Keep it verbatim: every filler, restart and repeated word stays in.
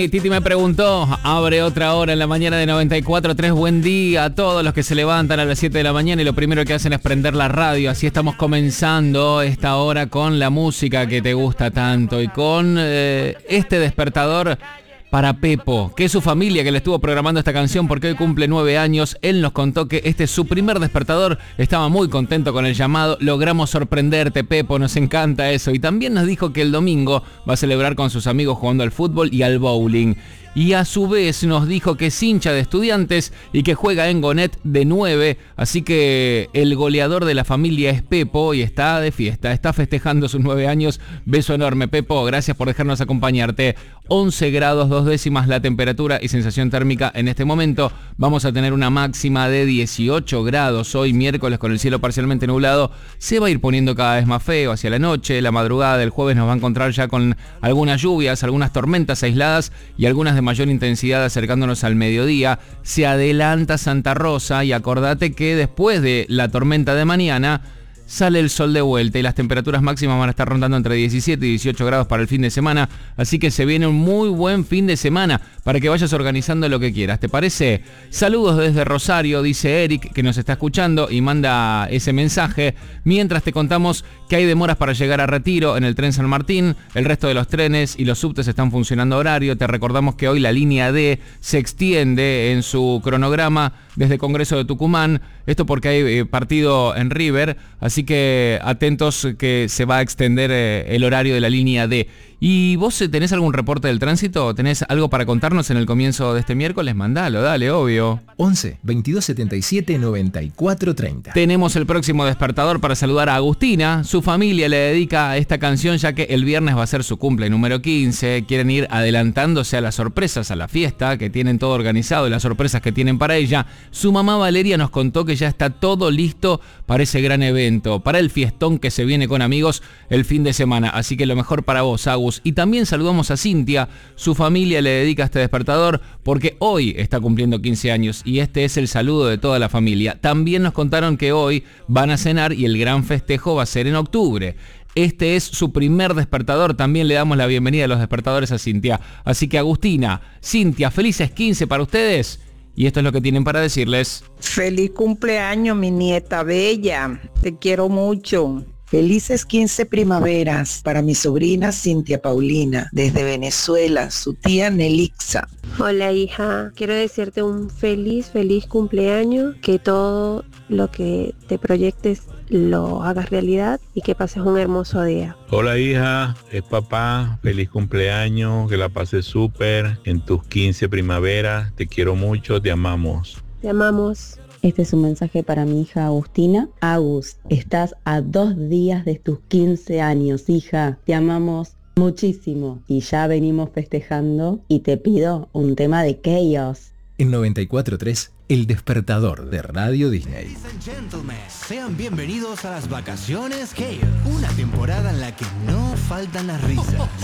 Y Titi me preguntó, abre otra hora en la mañana de noventa y cuatro punto tres. Buen día a todos los que se levantan a las siete de la mañana y lo primero que hacen es prender la radio. Así estamos comenzando esta hora con la música que te gusta tanto y con eh, este despertador para Pepo, que es su familia que le estuvo programando esta canción porque hoy cumple nueve años. Él nos contó que este es su primer despertador, estaba muy contento con el llamado. Logramos sorprenderte, Pepo, nos encanta eso. Y también nos dijo que el domingo va a celebrar con sus amigos jugando al fútbol y al bowling. Y a su vez nos dijo que es hincha de Estudiantes y que juega en Gonet de nueve, así que el goleador de la familia es Pepo y está de fiesta, está festejando sus nueve años. Beso enorme, Pepo, gracias por dejarnos acompañarte. once grados, dos décimas la temperatura y sensación térmica en este momento. Vamos a tener una máxima de dieciocho grados hoy miércoles con el cielo parcialmente nublado. Se va a ir poniendo cada vez más feo hacia la noche. La madrugada del jueves nos va a encontrar ya con algunas lluvias, algunas tormentas aisladas y algunas de mayor intensidad acercándonos al mediodía. Se adelanta Santa Rosa y acordate que después de la tormenta de mañana sale el sol de vuelta y las temperaturas máximas van a estar rondando entre diecisiete y dieciocho grados para el fin de semana, así que se viene un muy buen fin de semana para que vayas organizando lo que quieras, ¿te parece? Saludos desde Rosario, dice Eric, que nos está escuchando y manda ese mensaje, mientras te contamos que hay demoras para llegar a Retiro en el tren San Martín. El resto de los trenes y los subtes están funcionando a horario. Te recordamos que hoy la línea D se extiende en su cronograma desde Congreso de Tucumán, esto porque hay eh, partido en River, así que atentos que se va a extender eh, el horario de la línea D. ¿Y vos tenés algún reporte del tránsito? ¿Tenés algo para contarnos en el comienzo de este miércoles? Mandalo, dale, obvio. once, veintidós setenta y siete, noventa y cuatro treinta. Tenemos el próximo despertador para saludar a Agustina. Su familia le dedica esta canción ya que el viernes va a ser su cumple número quince. Quieren ir adelantándose a las sorpresas, a la fiesta, que tienen todo organizado y las sorpresas que tienen para ella. Su mamá Valeria nos contó que ya está todo listo para ese gran evento, para el fiestón que se viene con amigos el fin de semana. Así que lo mejor para vos, Agus. Y también saludamos a Cintia. Su familia le dedica este despertador porque hoy está cumpliendo quince años y este es el saludo de toda la familia. También nos contaron que hoy van a cenar y el gran festejo va a ser en octubre. Este es su primer despertador. También le damos la bienvenida a los despertadores a Cintia. Así que Agustina, Cintia, felices quince para ustedes. Y esto es lo que tienen para decirles. Feliz cumpleaños, mi nieta bella. Te quiero mucho. Felices quince primaveras para mi sobrina Cintia Paulina, desde Venezuela, su tía Nelixa. Hola hija, quiero decirte un feliz, feliz cumpleaños, que todo lo que te proyectes lo hagas realidad y que pases un hermoso día. Hola hija, es papá, feliz cumpleaños, que la pases súper en tus quince primaveras, te quiero mucho, te amamos. Te amamos. Este es un mensaje para mi hija Agustina. Agus, estás a dos días de tus quince años, hija. Te amamos muchísimo y ya venimos festejando y te pido un tema de Chaos. En noventa y cuatro punto tres, el despertador de Radio Disney. Ladies and gentlemen, sean bienvenidos a las vacaciones Chaos, una temporada en la que no faltan las risas.